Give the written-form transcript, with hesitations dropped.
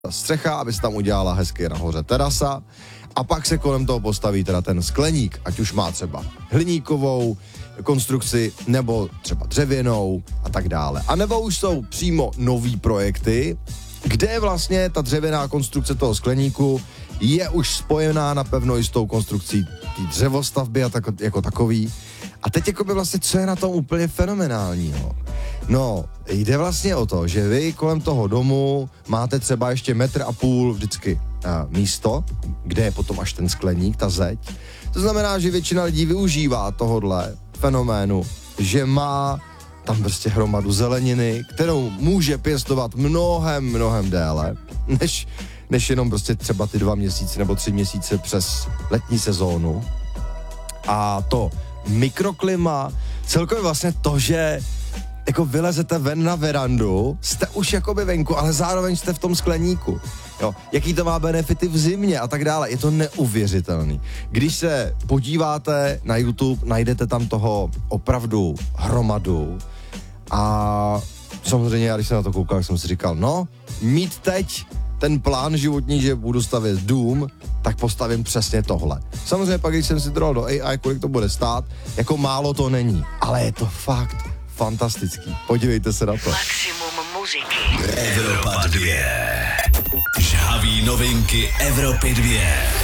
střecha, aby se tam udělala hezky nahoře terasa a pak se kolem toho postaví teda ten skleník, ať už má třeba hliníkovou konstrukci nebo třeba dřevěnou a tak dále. A nebo už jsou přímo nový projekty, kde vlastně ta dřevěná konstrukce toho skleníku je už spojená napevno i s tou konstrukcí té dřevostavby a jako takový. A teď jakoby vlastně, co je na tom úplně fenomenálního? No, jde vlastně o to, že vy kolem toho domu máte třeba ještě 1,5 metru vždycky místo, kde je potom až ten skleník, ta zeď. To znamená, že většina lidí využívá tohodle fenoménu, že má tam prostě hromadu zeleniny, kterou může pěstovat mnohem déle, než jenom prostě třeba ty 2 měsíce nebo 3 měsíce přes letní sezónu. A to mikroklima, celkově vlastně to, že jako vylezete ven na verandu, jste už jakoby venku, ale zároveň jste v tom skleníku. Jo, jaký to má benefity v zimě a tak dále, je to neuvěřitelný. Když se podíváte na YouTube, najdete tam toho opravdu hromadu a samozřejmě já, když jsem na to koukal, jsem si říkal, no, mít teď ten plán životní, že budu stavět dům, tak postavím přesně tohle. Samozřejmě pak, když jsem si dal do AI, kolik to bude stát, jako málo to není, ale je to fakt fantastický. Podívejte se na to. Maximum muziky. Evropa 2. Žhavý novinky Evropy 2.